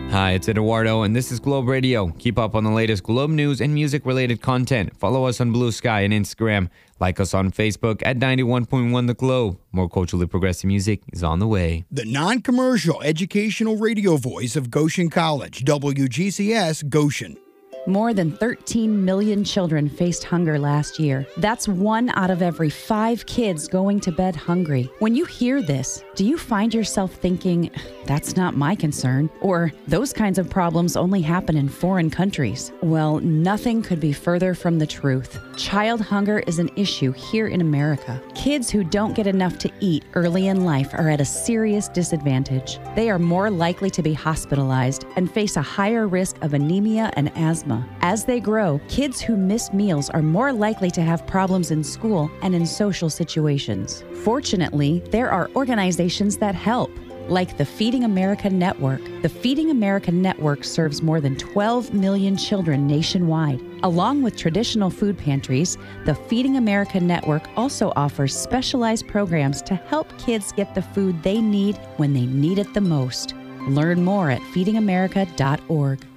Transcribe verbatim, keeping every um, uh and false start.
Hi, it's Eduardo, and this is Globe Radio. Keep up on the latest Globe news and music-related content. Follow us on Blue Sky and Instagram. Like us on Facebook at ninety-one point one The Globe. More culturally progressive music is on the way. The non-commercial educational radio voice of Goshen College, W G C S Goshen. More than thirteen million children faced hunger last year. That's one out of every five kids going to bed hungry. When you hear this, do you find yourself thinking, that's not my concern? Or those kinds of problems only happen in foreign countries? Well, nothing could be further from the truth. Child hunger is an issue here in America. Kids who don't get enough to eat early in life are at a serious disadvantage. They are more likely to be hospitalized and face a higher risk of anemia and asthma. As they grow, kids who miss meals are more likely to have problems in school and in social situations. Fortunately, there are organizations that help, like the Feeding America Network. The Feeding America Network serves more than twelve million children nationwide. Along with traditional food pantries, the Feeding America Network also offers specialized programs to help kids get the food they need when they need it the most. Learn more at feeding america dot org.